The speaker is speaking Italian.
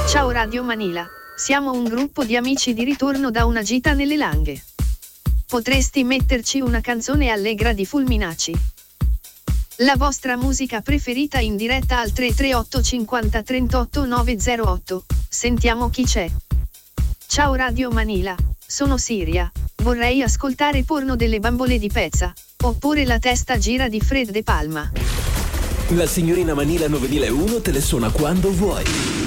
Ciao Radio Manila, siamo un gruppo di amici di ritorno da una gita nelle Langhe. Potresti metterci una canzone allegra di Fulminacci? La vostra musica preferita in diretta al 338 50 38 908, sentiamo chi c'è. Ciao Radio Manila, sono Siria, vorrei ascoltare Porno delle bambole di Pezza, oppure La testa gira di Fred De Palma. La signorina Manila 9001 te le suona quando vuoi.